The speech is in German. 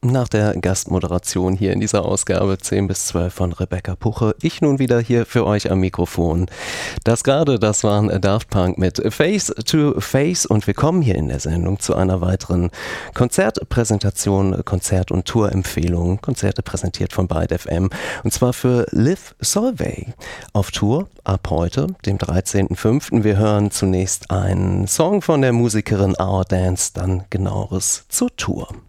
Nach der Gastmoderation hier in dieser Ausgabe 10 bis 12 von Rebecca Puche, ich nun wieder hier für euch am Mikrofon. Das waren Daft Punk mit Face to Face und wir kommen hier in der Sendung zu einer weiteren Konzertpräsentation, Konzert- und Tourempfehlungen, Konzerte präsentiert von Byte FM und zwar für Liv Solveig auf Tour ab heute, dem 13.05. Wir hören zunächst einen Song von der Musikerin Our Dance, dann genaueres zur Tour.